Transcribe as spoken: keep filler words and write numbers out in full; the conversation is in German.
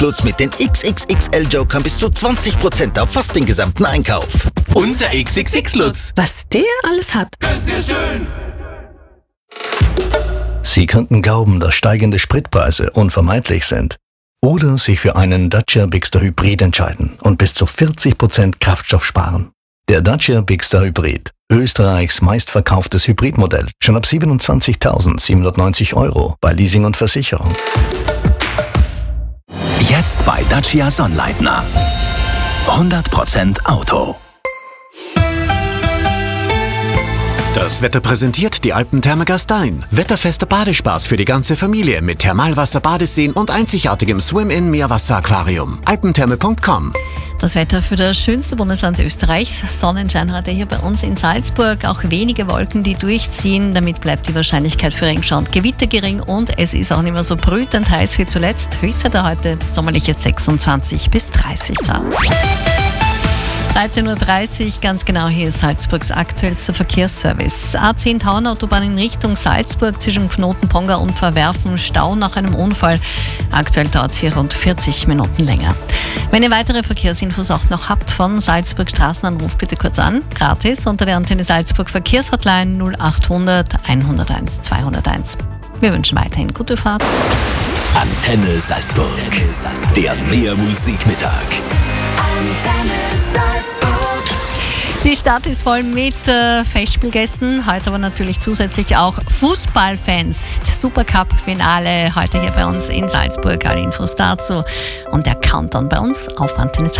Plus mit den X X X L-Jokern bis zu zwanzig Prozent auf fast den gesamten Einkauf. Unser X X X-Lutz. Was der alles hat. Ganz sehr schön. Sie könnten glauben, dass steigende Spritpreise unvermeidlich sind. Oder sich für einen Dacia Bigster Hybrid entscheiden und bis zu vierzig Prozent Kraftstoff sparen. Der Dacia Bigster Hybrid, Österreichs meistverkauftes Hybridmodell, schon ab siebenundzwanzigtausendsiebenhundertneunzig Euro bei Leasing und Versicherung. Jetzt bei Dacia Sonnleitner. hundert Prozent Auto. Das Wetter präsentiert die Alpentherme Gastein. Wetterfester Badespaß für die ganze Familie mit Thermalwasser, Badeseen und einzigartigem Swim-In-Meerwasser-Aquarium. alpentherme punkt com. Das Wetter für das schönste Bundesland Österreichs. Sonnenschein heute hier bei uns in Salzburg. Auch wenige Wolken, die durchziehen. Damit bleibt die Wahrscheinlichkeit für Regenschauer und Gewitter gering. Und es ist auch nicht mehr so brütend heiß wie zuletzt. Höchstwetter heute sommerliche sechsundzwanzig bis dreißig Grad. dreizehn Uhr dreißig, ganz genau, hier ist Salzburgs aktuellster Verkehrsservice. A zehn Tauernautobahn in Richtung Salzburg zwischen Knoten Ponga und Verwerfen, Stau nach einem Unfall. Aktuell dauert es hier rund vierzig Minuten länger. Wenn ihr weitere Verkehrsinfos auch noch habt von Salzburg Straßenanruf, bitte kurz an, gratis unter der Antenne Salzburg Verkehrshotline null achthundert einhunderteins zweihunderteins. Wir wünschen weiterhin gute Fahrt. Antenne Salzburg. Der Mehr Musikmittag. Die Stadt ist voll mit äh, Festspielgästen, heute aber natürlich zusätzlich auch Fußballfans. Supercup-Finale heute hier bei uns in Salzburg. Alle Infos dazu und der Countdown bei uns auf Antenne Salzburg.